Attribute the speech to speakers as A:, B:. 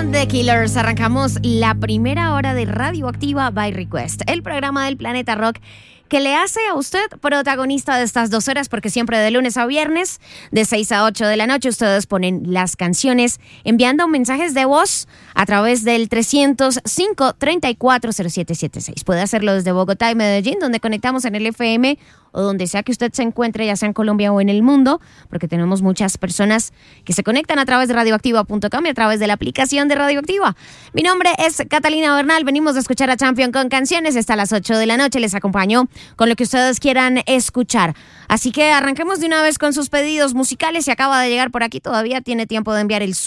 A: con The Killers arrancamos la primera hora de Radioactiva by Request, el programa del Planeta Rock que le hace a usted protagonista de estas 2 horas, porque siempre de lunes a viernes, de 6 a 8 de la noche, ustedes ponen las canciones enviando mensajes de voz a través del 305-340776. Puede hacerlo desde Bogotá y Medellín, donde conectamos en el FM, o donde sea que usted se encuentre, ya sea en Colombia o en el mundo, porque tenemos muchas personas que se conectan a través de radioactiva.com y a través de la aplicación de Radioactiva. Mi nombre es Catalina Bernal, venimos de escuchar a Champion con canciones, hasta las 8 de la noche, les acompaño con lo que ustedes quieran escuchar. Así que arranquemos de una vez con sus pedidos musicales. Si acaba de llegar por aquí, todavía tiene tiempo de enviar el